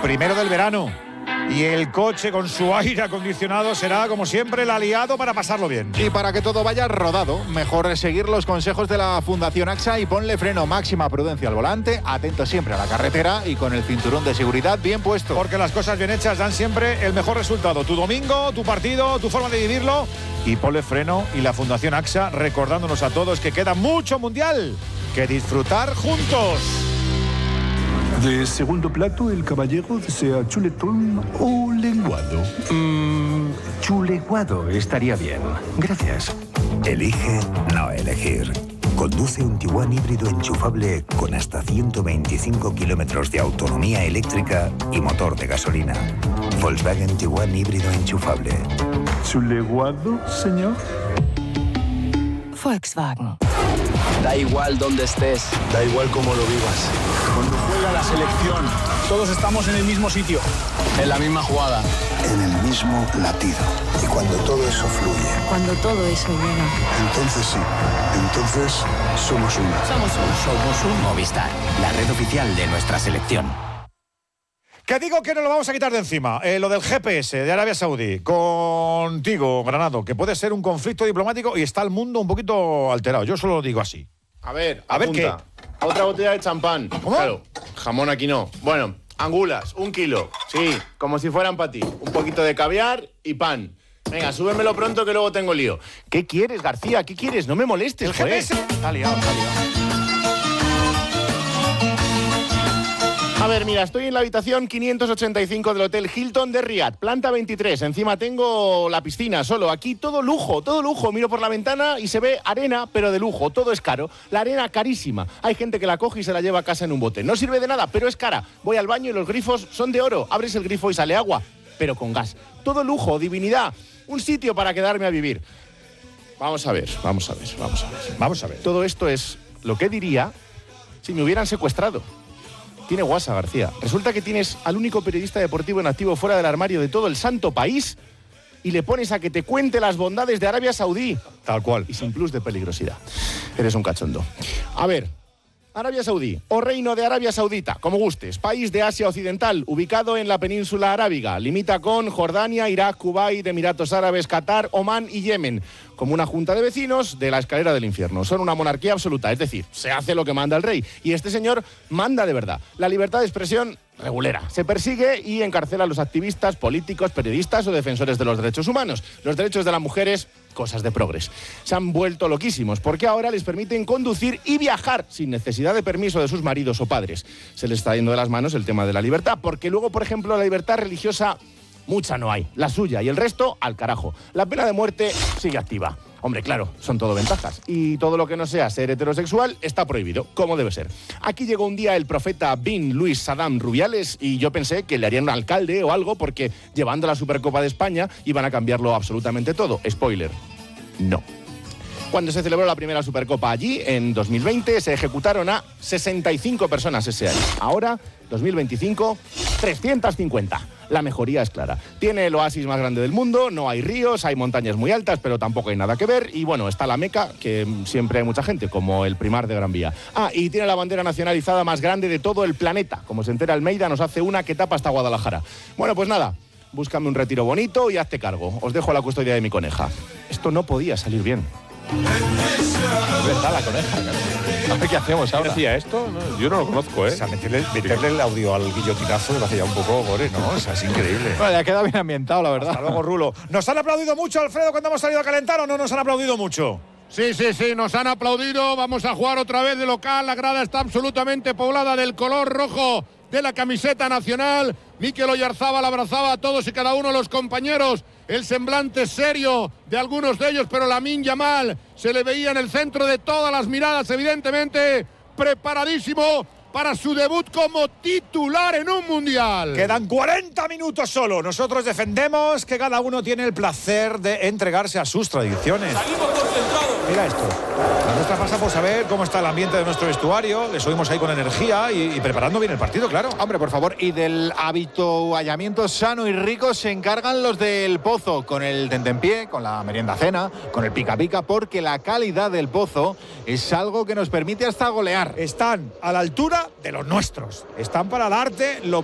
primero del verano. Y el coche con su aire acondicionado será, como siempre, el aliado para pasarlo bien. Y para que todo vaya rodado, mejor seguir los consejos de la Fundación AXA y ponle freno, máxima prudencia al volante, atento siempre a la carretera y con el cinturón de seguridad bien puesto. Porque las cosas bien hechas dan siempre el mejor resultado. Tu domingo, tu partido, tu forma de vivirlo. Y ponle freno y la Fundación AXA recordándonos a todos que queda mucho mundial que disfrutar juntos. De segundo plato, el caballero desea chuletón o lenguado. Chuleguado estaría bien. Gracias. Elige no elegir. Conduce un Tiguan híbrido enchufable con hasta 125 kilómetros de autonomía eléctrica y motor de gasolina. Volkswagen Tiguan híbrido enchufable. ¿Chuleguado, señor? Volkswagen. Da igual dónde estés, da igual cómo lo vivas. Cuando juega la selección, todos estamos en el mismo sitio, en la misma jugada, en el mismo latido. Y cuando todo eso fluye, cuando todo eso llega, entonces sí, entonces somos uno. Somos un Movistar, la red oficial de nuestra selección. Que digo que no lo vamos a quitar de encima. Lo del GPS de Arabia Saudí. Contigo, Granado, que puede ser un conflicto diplomático y está el mundo un poquito alterado. Yo solo lo digo así. A ver ¿qué? Otra botella de champán. ¿Cómo? Claro, jamón aquí no. Bueno, angulas, 1 kilo. Sí, como si fueran para ti. Un poquito de caviar y pan. Venga, súbemelo pronto que luego tengo lío. ¿Qué quieres, García? ¿Qué quieres? No me molestes, El GPS. Está liado. A ver, mira, estoy en la habitación 585 del Hotel Hilton de Riad, planta 23. Encima tengo la piscina solo. Aquí todo lujo, todo lujo. Miro por la ventana y se ve arena, pero de lujo. Todo es caro. La arena carísima. Hay gente que la coge y se la lleva a casa en un bote. No sirve de nada, pero es cara. Voy al baño y los grifos son de oro. Abres el grifo y sale agua, pero con gas. Todo lujo, divinidad. Un sitio para quedarme a vivir. Vamos a ver. Todo esto es lo que diría si me hubieran secuestrado. Tiene guasa, García. Resulta que tienes al único periodista deportivo en activo fuera del armario de todo el santo país y le pones a que te cuente las bondades de Arabia Saudí. Tal cual. Y sin plus de peligrosidad. Eres un cachondo. A ver, Arabia Saudí o Reino de Arabia Saudita, como gustes. País de Asia Occidental, ubicado en la península arábiga. Limita con Jordania, Irak, Kuwait, Emiratos Árabes, Qatar, Omán y Yemen. Como una junta de vecinos de la escalera del infierno. Son una monarquía absoluta, es decir, se hace lo que manda el rey. Y este señor manda de verdad. La libertad de expresión regulera. Se persigue y encarcela a los activistas, políticos, periodistas o defensores de los derechos humanos. Los derechos de las mujeres, cosas de progres. Se han vuelto loquísimos porque ahora les permiten conducir y viajar sin necesidad de permiso de sus maridos o padres. Se les está yendo de las manos el tema de la libertad, porque luego, por ejemplo, la libertad religiosa mucha no hay. La suya y el resto al carajo. La pena de muerte sigue activa. Hombre, claro, son todo ventajas. Y todo lo que no sea ser heterosexual está prohibido, como debe ser. Aquí llegó un día el profeta bin Luis Saddam Rubiales y yo pensé que le harían un alcalde o algo porque llevando la Supercopa de España iban a cambiarlo absolutamente todo. Spoiler, no. Cuando se celebró la primera Supercopa allí, en 2020, se ejecutaron a 65 personas ese año. Ahora, 2025, 350. La mejoría es clara. Tiene el oasis más grande del mundo, no hay ríos, hay montañas muy altas, pero tampoco hay nada que ver. Y bueno, está la Meca, que siempre hay mucha gente, como el Primar de Gran Vía. Ah, y tiene la bandera nacionalizada más grande de todo el planeta. Como se entera Almeida, nos hace una que tapa hasta Guadalajara. Bueno, pues nada, búscame un retiro bonito y hazte cargo. Os dejo la custodia de mi coneja. Esto no podía salir bien. Es verdad, la coneja. A ver qué hacemos ahora. ¿Quién hacía esto? No, yo no lo conozco, ¿eh? O sea, meterle el audio al guillotinazo me parece ya un poco gore, ¿no? O sea, es increíble. Bueno, ya queda bien ambientado, la verdad. Hasta luego, Rulo. ¿Nos han aplaudido mucho, Alfredo, cuando hemos salido a calentar o no nos han aplaudido mucho? Sí, nos han aplaudido. Vamos a jugar otra vez de local. La grada está absolutamente poblada del color rojo de la camiseta nacional. Mikel Oyarzábal abrazaba a todos y cada uno de los compañeros. El semblante serio de algunos de ellos, pero Lamine Yamal se le veía en el centro de todas las miradas, evidentemente preparadísimo para su debut como titular en un mundial. Quedan 40 minutos solo. Nosotros defendemos que cada uno tiene el placer de entregarse a sus tradiciones. Salimos concentrados. Mira esto. La nuestra pasa por saber cómo está el ambiente de nuestro vestuario. Le subimos ahí con energía y preparando bien el partido, claro. Hombre, por favor. Y del habituallamiento sano y rico se encargan los del Pozo, con el tentempié, con la merienda cena, con el pica pica, porque la calidad del Pozo es algo que nos permite hasta golear. Están a la altura de los nuestros. Están para darte lo